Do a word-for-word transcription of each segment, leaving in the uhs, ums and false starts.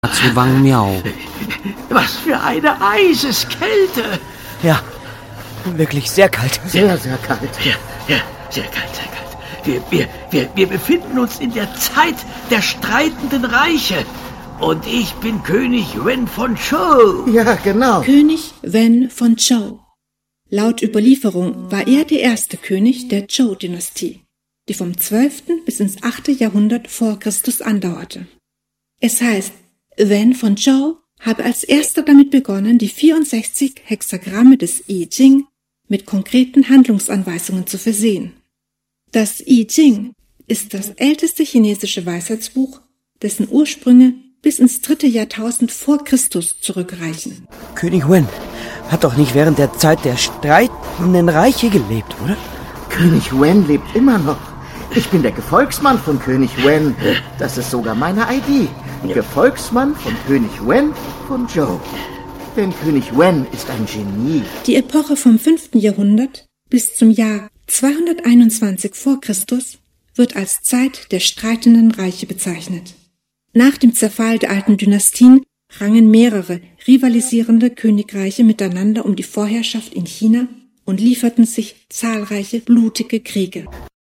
zu Wang Miao. Was für eine Eiseskälte! Ja, wirklich sehr kalt. Sehr, sehr kalt. Ja, ja, sehr kalt, sehr kalt. Wir, wir, wir, wir befinden uns in der Zeit der streitenden Reiche. Und ich bin König Wen von Zhou. Ja, genau. König Wen von Zhou. Laut Überlieferung war er der erste König der Zhou-Dynastie, die vom zwölften bis ins achte Jahrhundert vor Christus andauerte. Es heißt, Wen von Zhou habe als erster damit begonnen, die vierundsechzig Hexagramme des I Ching mit konkreten Handlungsanweisungen zu versehen. Das I Ching ist das älteste chinesische Weisheitsbuch, dessen Ursprünge bis ins dritte Jahrtausend vor Christus zurückreichen. König Wen hat doch nicht während der Zeit der streitenden Reiche gelebt, oder? König Wen lebt immer noch. Ich bin der Gefolgsmann von König Wen. Das ist sogar meine I D. Gefolgsmann von König Wen von Zhou. Denn König Wen ist ein Genie. Die Epoche vom fünften Jahrhundert bis zum Jahr zweihunderteinundzwanzig vor Christus wird als Zeit der streitenden Reiche bezeichnet. Nach dem Zerfall der alten Dynastien rangen mehrere rivalisierende Königreiche miteinander um die Vorherrschaft in China und lieferten sich zahlreiche blutige Kriege.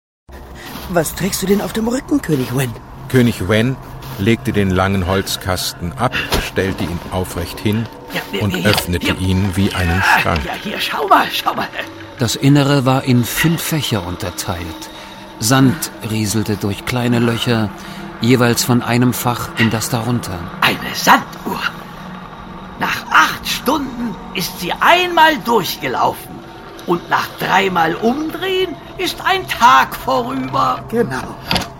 Was trägst du denn auf dem Rücken, König Wen? König Wen legte den langen Holzkasten ab, stellte ihn aufrecht hin Ja, und hier, öffnete hier. ihn wie einen Schrank. Ja, hier, schau mal, schau mal. Das Innere war in fünf Fächer unterteilt. Sand rieselte durch kleine Löcher, jeweils von einem Fach in das darunter. Eine Sanduhr. Nach acht Stunden ist sie einmal durchgelaufen. Und nach dreimal Umdrehen ist ein Tag vorüber. Genau.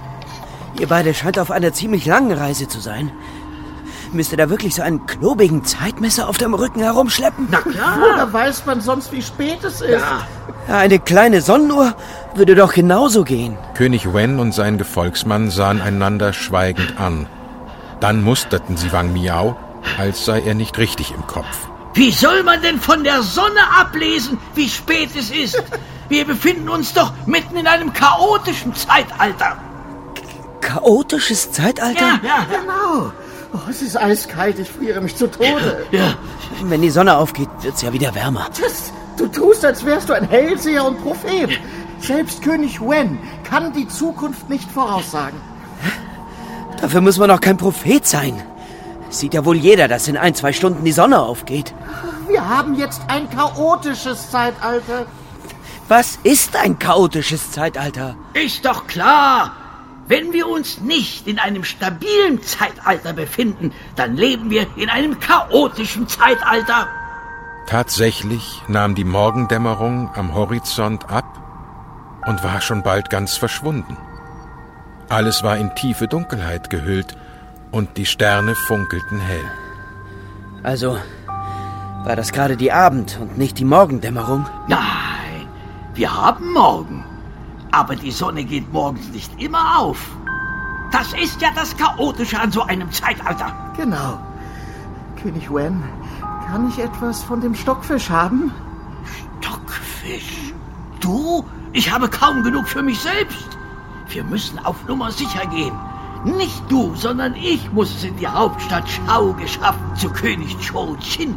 Ihr beide scheint auf einer ziemlich langen Reise zu sein. Müsst ihr da wirklich so einen klobigen Zeitmesser auf dem Rücken herumschleppen? Na klar. Woher weiß man sonst, wie spät es ist? Ja. Ja, eine kleine Sonnenuhr würde doch genauso gehen. König Wen und sein Gefolgsmann sahen einander schweigend an. Dann musterten sie Wang Miao, als sei er nicht richtig im Kopf. Wie soll man denn von der Sonne ablesen, wie spät es ist? Wir befinden uns doch mitten in einem chaotischen Zeitalter. Chaotisches Zeitalter? Ja, ja, Genau. Oh, es ist eiskalt, ich friere mich zu Tode. ja. Wenn die Sonne aufgeht, wird's ja wieder wärmer. Das, du tust, als wärst du ein Hellseher und Prophet. Selbst König Wen kann die Zukunft nicht voraussagen. Dafür muss man doch kein Prophet sein. Sieht ja wohl jeder, dass in ein, zwei Stunden die Sonne aufgeht. Wir haben jetzt ein chaotisches Zeitalter. Was ist ein chaotisches Zeitalter? Ist doch klar. Wenn wir uns nicht in einem stabilen Zeitalter befinden, dann leben wir in einem chaotischen Zeitalter. Tatsächlich nahm die Morgendämmerung am Horizont ab und war schon bald ganz verschwunden. Alles war in tiefe Dunkelheit gehüllt und die Sterne funkelten hell. Also war das gerade die Abend- und nicht die Morgendämmerung? Nein, wir haben Morgen. Aber die Sonne geht morgens nicht immer auf. Das ist ja das Chaotische an so einem Zeitalter. Genau. König Wen, kann ich etwas von dem Stockfisch haben? Stockfisch? Du? Ich habe kaum genug für mich selbst. Wir müssen auf Nummer sicher gehen. Nicht du, sondern ich muss es in die Hauptstadt Chao geschaffen, zu König Zhou Qin.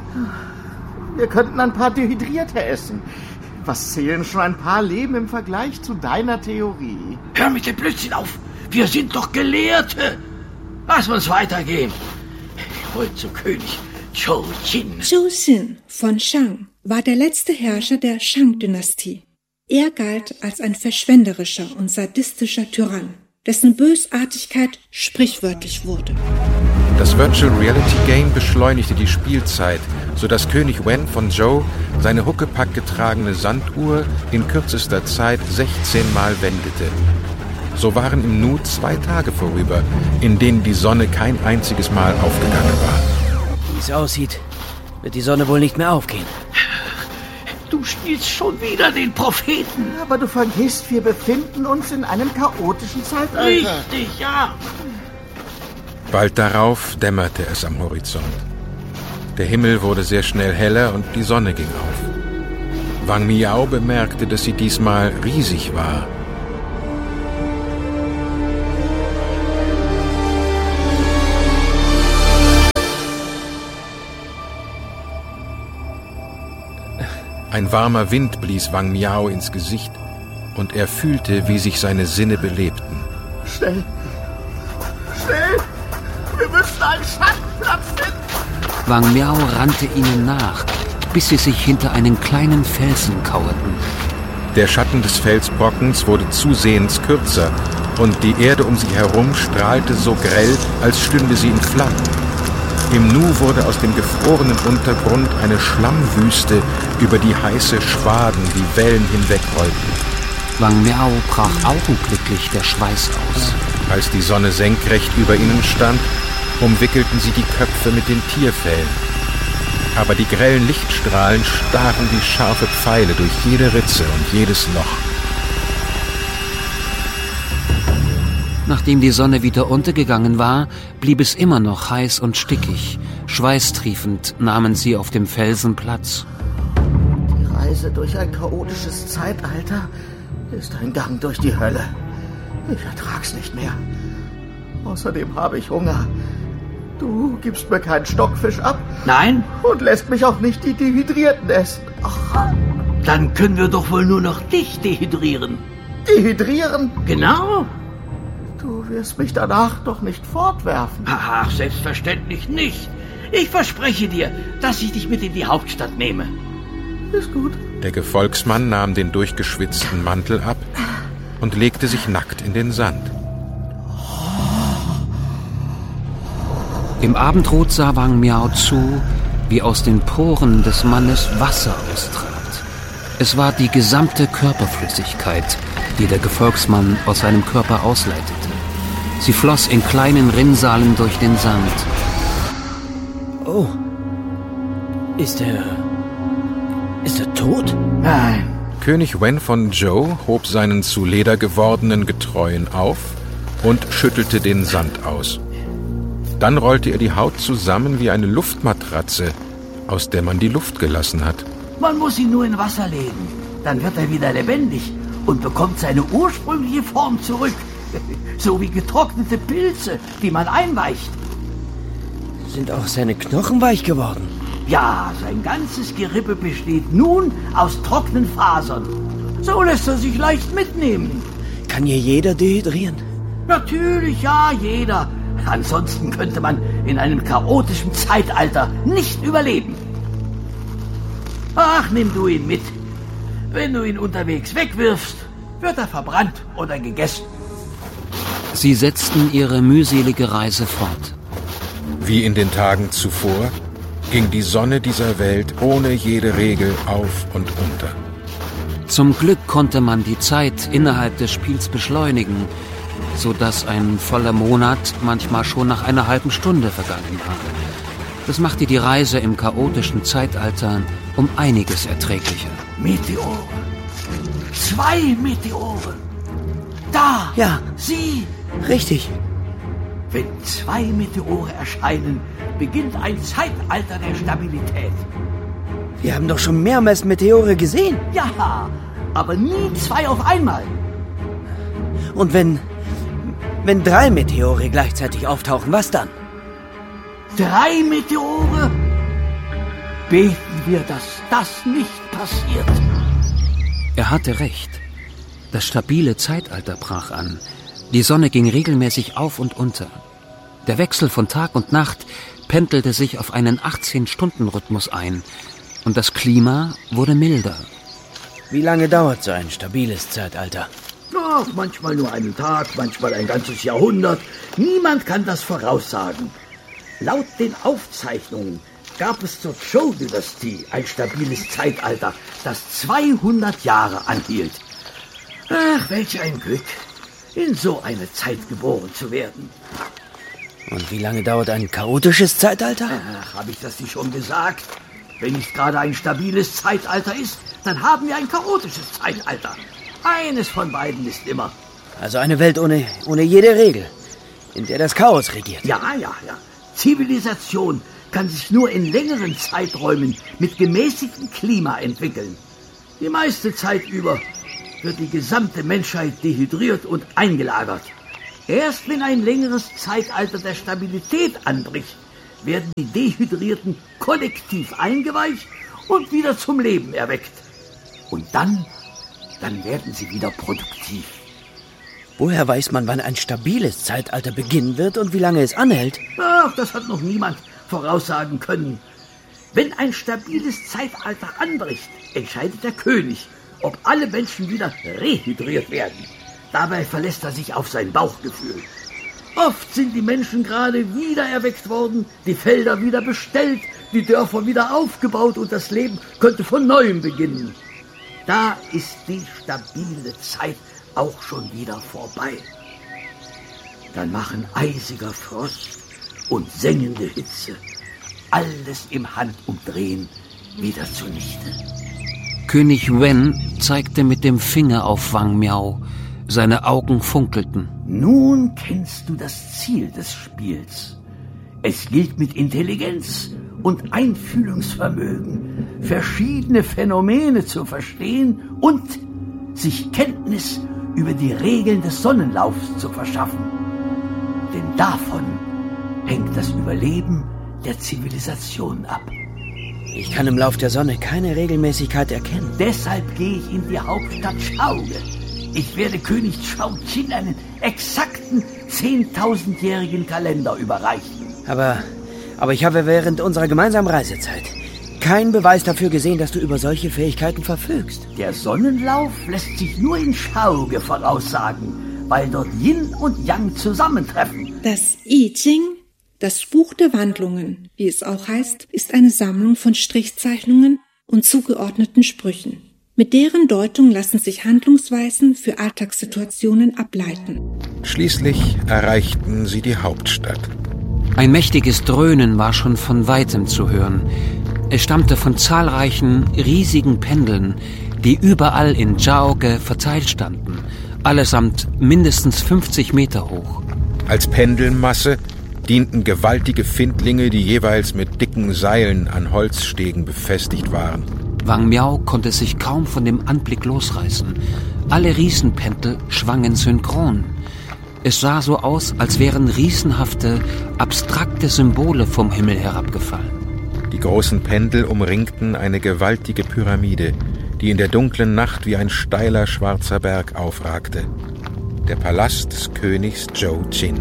Wir könnten ein paar Dehydrierte essen. Was zählen schon ein paar Leben im Vergleich zu deiner Theorie? Hör mit dem Blödsinn auf. Wir sind doch Gelehrte. Lass uns weitergehen. Ich wollte zu König Zhou Qin. Zhou Xin von Shang war der letzte Herrscher der Shang-Dynastie. Er galt als ein verschwenderischer und sadistischer Tyrann, dessen Bösartigkeit sprichwörtlich wurde. Das Virtual Reality Game beschleunigte die Spielzeit, sodass König Wen von Zhou seine Huckepack getragene Sanduhr in kürzester Zeit sechzehn Mal wendete. So waren im Nu zwei Tage vorüber, in denen die Sonne kein einziges Mal aufgegangen war. Wie es aussieht, wird die Sonne wohl nicht mehr aufgehen. Du spielst schon wieder den Propheten. Aber du vergisst, wir befinden uns in einem chaotischen Zeitalter. Richtig, ja. Bald darauf dämmerte es am Horizont. Der Himmel wurde sehr schnell heller und die Sonne ging auf. Wang Miao bemerkte, dass sie diesmal riesig war. Ein warmer Wind blies Wang Miao ins Gesicht und er fühlte, wie sich seine Sinne belebten. Schnell! Schnell! Wir müssen einen Schattenplatz finden! Wang Miao rannte ihnen nach, bis sie sich hinter einen kleinen Felsen kauerten. Der Schatten des Felsbrockens wurde zusehends kürzer und die Erde um sie herum strahlte so grell, als stünde sie in Flammen. Im Nu wurde aus dem gefrorenen Untergrund eine Schlammwüste, über die heiße Schwaden die Wellen hinwegrollten. Wang Miao brach augenblicklich der Schweiß aus. Als die Sonne senkrecht über ihnen stand, umwickelten sie die Köpfe mit den Tierfellen. Aber die grellen Lichtstrahlen stachen wie scharfe Pfeile durch jede Ritze und jedes Loch. Nachdem die Sonne wieder untergegangen war, blieb es immer noch heiß und stickig. Schweißtriefend nahmen sie auf dem Felsen Platz. Die Reise durch ein chaotisches Zeitalter ist ein Gang durch die Hölle. Ich ertrag's nicht mehr. Außerdem habe ich Hunger. Du gibst mir keinen Stockfisch ab. Nein? Und lässt mich auch nicht die Dehydrierten essen. Ach. Dann können wir doch wohl nur noch dich dehydrieren. Dehydrieren? Genau. Du wirst mich danach doch nicht fortwerfen. Ach, selbstverständlich nicht. Ich verspreche dir, dass ich dich mit in die Hauptstadt nehme. Ist gut. Der Gefolgsmann nahm den durchgeschwitzten Mantel ab und legte sich nackt in den Sand. Im Abendrot sah Wang Miao zu, wie aus den Poren des Mannes Wasser austrat. Es war die gesamte Körperflüssigkeit, die der Gefolgsmann aus seinem Körper ausleitete. Sie floss in kleinen Rinnsalen durch den Sand. Oh. Ist er... Ist er tot? Nein. König Wen von Zhou hob seinen zu Leder gewordenen Getreuen auf und schüttelte den Sand aus. Dann rollte er die Haut zusammen wie eine Luftmatratze, aus der man die Luft gelassen hat. Man muss ihn nur in Wasser legen. Dann wird er wieder lebendig und bekommt seine ursprüngliche Form zurück. So wie getrocknete Pilze, die man einweicht. Sind auch seine Knochen weich geworden? Ja, sein ganzes Gerippe besteht nun aus trockenen Fasern. So lässt er sich leicht mitnehmen. Kann hier jeder dehydrieren? Natürlich, ja, jeder. Ansonsten könnte man in einem chaotischen Zeitalter nicht überleben. Ach, nimm du ihn mit. Wenn du ihn unterwegs wegwirfst, wird er verbrannt oder gegessen. Sie setzten ihre mühselige Reise fort. Wie in den Tagen zuvor ging die Sonne dieser Welt ohne jede Regel auf und unter. Zum Glück konnte man die Zeit innerhalb des Spiels beschleunigen, so dass ein voller Monat manchmal schon nach einer halben Stunde vergangen war. Das machte die Reise im chaotischen Zeitalter um einiges erträglicher. Meteore. Zwei Meteore. Da. Ja. Sieh. Richtig. Wenn zwei Meteore erscheinen, beginnt ein Zeitalter der Stabilität. Wir haben doch schon mehrmals Meteore gesehen. Ja, aber nie zwei auf einmal. Und wenn... wenn drei Meteore gleichzeitig auftauchen, was dann? Drei Meteore? Beten wir, dass das nicht passiert. Er hatte recht. Das stabile Zeitalter brach an. Die Sonne ging regelmäßig auf und unter. Der Wechsel von Tag und Nacht pendelte sich auf einen achtzehn-Stunden-Rhythmus ein. Und das Klima wurde milder. Wie lange dauert so ein stabiles Zeitalter? Ja, manchmal nur einen Tag, manchmal ein ganzes Jahrhundert. Niemand kann das voraussagen. Laut den Aufzeichnungen gab es zur Zhou-Dynastie ein stabiles Zeitalter, das zweihundert Jahre anhielt. Ach, welch ein Glück, in so eine Zeit geboren zu werden. Und wie lange dauert ein chaotisches Zeitalter? Ach, habe ich das nicht schon gesagt? Wenn nicht gerade ein stabiles Zeitalter ist, dann haben wir ein chaotisches Zeitalter. Eines von beiden ist immer. Also eine Welt ohne, ohne jede Regel, in der das Chaos regiert. Ja, ja, ja. Zivilisation kann sich nur in längeren Zeiträumen mit gemäßigtem Klima entwickeln. Die meiste Zeit über wird die gesamte Menschheit dehydriert und eingelagert. Erst wenn ein längeres Zeitalter der Stabilität anbricht, werden die Dehydrierten kollektiv eingeweicht und wieder zum Leben erweckt. Und dann, dann werden sie wieder produktiv. Woher weiß man, wann ein stabiles Zeitalter beginnen wird und wie lange es anhält? Ach, das hat noch niemand voraussagen können. Wenn ein stabiles Zeitalter anbricht, entscheidet der König, ob alle Menschen wieder rehydriert werden. Dabei verlässt er sich auf sein Bauchgefühl. Oft sind die Menschen gerade wieder erweckt worden, die Felder wieder bestellt, die Dörfer wieder aufgebaut und das Leben könnte von Neuem beginnen. Da ist die stabile Zeit auch schon wieder vorbei. Dann machen eisiger Frost und sengende Hitze alles im Handumdrehen wieder zunichte. König Wen zeigte mit dem Finger auf Wang Miao. Seine Augen funkelten. Nun kennst du das Ziel des Spiels. Es gilt mit Intelligenz und Einfühlungsvermögen verschiedene Phänomene zu verstehen und sich Kenntnis über die Regeln des Sonnenlaufs zu verschaffen. Denn davon hängt das Überleben der Zivilisation ab. Ich kann im Lauf der Sonne keine Regelmäßigkeit erkennen. Deshalb gehe ich in die Hauptstadt Chauge. Ich werde König Chao Qin einen exakten zehntausendjährigen Kalender überreichen. Aber, aber ich habe während unserer gemeinsamen Reisezeit keinen Beweis dafür gesehen, dass du über solche Fähigkeiten verfügst. Der Sonnenlauf lässt sich nur in Chauge voraussagen, weil dort Yin und Yang zusammentreffen. Das I Ching, das Buch der Wandlungen, wie es auch heißt, ist eine Sammlung von Strichzeichnungen und zugeordneten Sprüchen. Mit deren Deutung lassen sich Handlungsweisen für Alltagssituationen ableiten. Schließlich erreichten sie die Hauptstadt. Ein mächtiges Dröhnen war schon von weitem zu hören. Es stammte von zahlreichen, riesigen Pendeln, die überall in Chauge verteilt standen, allesamt mindestens fünfzig Meter hoch. Als Pendelmasse dienten gewaltige Findlinge, die jeweils mit dicken Seilen an Holzstegen befestigt waren. Wang Miao konnte sich kaum von dem Anblick losreißen. Alle Riesenpendel schwangen synchron. Es sah so aus, als wären riesenhafte, abstrakte Symbole vom Himmel herabgefallen. Die großen Pendel umringten eine gewaltige Pyramide, die in der dunklen Nacht wie ein steiler schwarzer Berg aufragte. Der Palast des Königs Zhou Qin.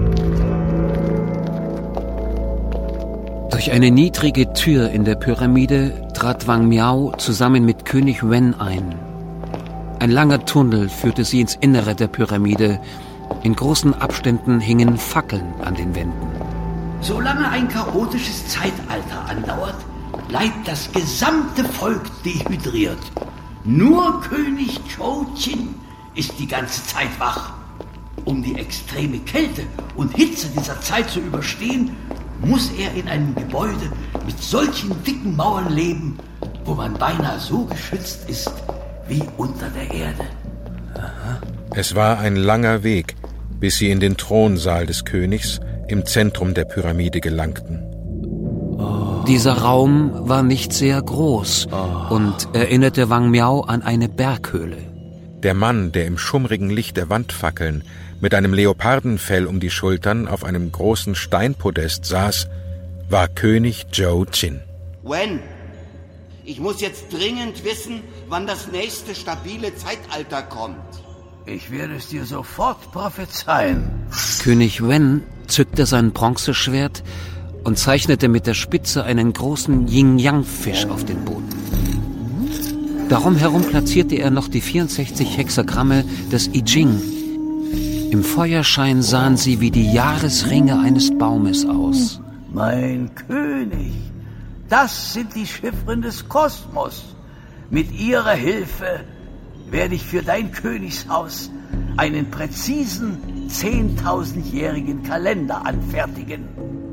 Durch eine niedrige Tür in der Pyramide trat Wang Miao zusammen mit König Wen ein. Ein langer Tunnel führte sie ins Innere der Pyramide. In großen Abständen hingen Fackeln an den Wänden. Solange ein chaotisches Zeitalter andauert, bleibt das gesamte Volk dehydriert. Nur König Chao Qin ist die ganze Zeit wach. Um die extreme Kälte und Hitze dieser Zeit zu überstehen, muss er in einem Gebäude mit solchen dicken Mauern leben, wo man beinahe so geschützt ist wie unter der Erde. Aha. Es war ein langer Weg, bis sie in den Thronsaal des Königs im Zentrum der Pyramide gelangten. Oh. Dieser Raum war nicht sehr groß oh. und erinnerte Wang Miao an eine Berghöhle. Der Mann, der im schummrigen Licht der Wandfackeln mit einem Leopardenfell um die Schultern auf einem großen Steinpodest saß, war König Zhou Qin. Wen, ich muss jetzt dringend wissen, wann das nächste stabile Zeitalter kommt. Ich werde es dir sofort prophezeien. König Wen zückte sein Bronzeschwert und zeichnete mit der Spitze einen großen Yin-Yang-Fisch auf den Boden. Darum herum platzierte er noch die vierundsechzig Hexagramme des I Ching. Im Feuerschein sahen sie wie die Jahresringe eines Baumes aus. Mein König, das sind die Chiffren des Kosmos. Mit ihrer Hilfe werde ich für dein Königshaus einen präzisen zehntausendjährigen Kalender anfertigen.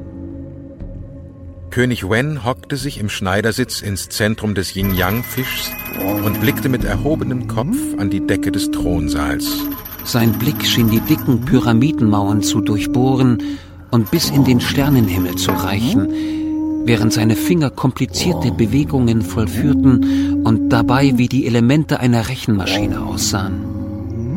König Wen hockte sich im Schneidersitz ins Zentrum des Yin-Yang-Fischs und blickte mit erhobenem Kopf an die Decke des Thronsaals. Sein Blick schien die dicken Pyramidenmauern zu durchbohren und bis in den Sternenhimmel zu reichen, während seine Finger komplizierte Bewegungen vollführten und dabei wie die Elemente einer Rechenmaschine aussahen.